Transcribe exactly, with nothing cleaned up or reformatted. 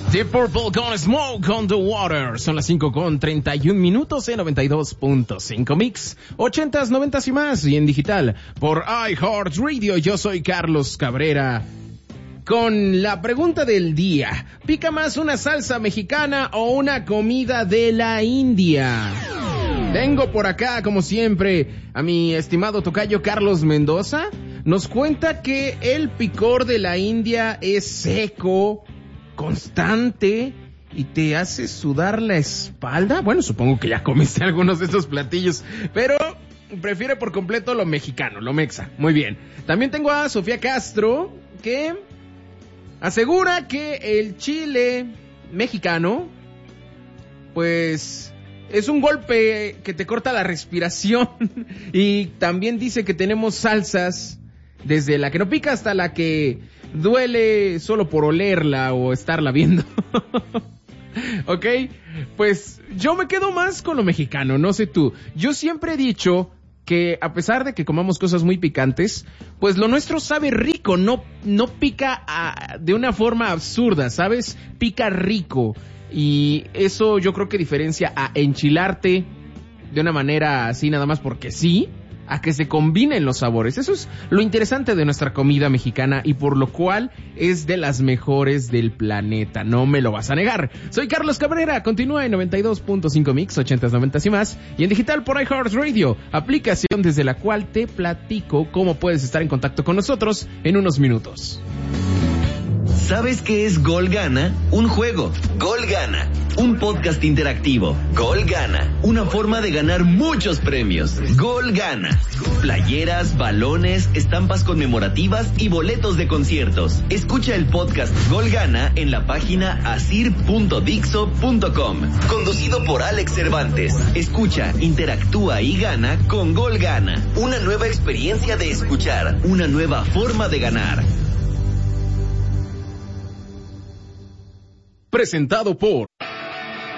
Deep Purple con Smoke on the Water. Son las cinco con treinta y un minutos en noventa y dos punto cinco Mix. ochentas, noventas y más. Y en digital por iHeartRadio. Yo soy Carlos Cabrera. Con la pregunta del día. ¿Pica más una salsa mexicana o una comida de la India? Tengo por acá, como siempre, a mi estimado tocayo Carlos Mendoza. Nos cuenta que el picor de la India es seco, constante y te hace sudar la espalda. Bueno, supongo que ya comiste algunos de estos platillos, pero prefiere por completo lo mexicano, lo mexa. Muy bien. También tengo a Sofía Castro, que asegura que el chile mexicano, pues, es un golpe que te corta la respiración. Y también dice que tenemos salsas, desde la que no pica hasta la que duele solo por olerla o estarla viendo. ¿Ok? Pues yo me quedo más con lo mexicano, no sé tú. Yo siempre he dicho que a pesar de que comamos cosas muy picantes, pues lo nuestro sabe rico, no, no pica a, de una forma absurda, ¿sabes? Pica rico. Y eso yo creo que diferencia a enchilarte de una manera así nada más porque sí, a que se combinen los sabores. Eso es lo interesante de nuestra comida mexicana y por lo cual es de las mejores del planeta. No me lo vas a negar. Soy Carlos Cabrera. Continúa en noventa y dos punto cinco Mix, ochentas, noventas y más. Y en digital por iHeartRadio, aplicación desde la cual te platico cómo puedes estar en contacto con nosotros en unos minutos. ¿Sabes qué es Gol Gana? Un juego. Gol Gana. Un podcast interactivo. Gol Gana. Una forma de ganar muchos premios. Gol Gana. Playeras, balones, estampas conmemorativas y boletos de conciertos. Escucha el podcast Gol Gana en la página asir punto dixo punto com. Conducido por Alex Cervantes. Escucha, interactúa y gana con Gol Gana. Una nueva experiencia de escuchar. Una nueva forma de ganar. Presentado por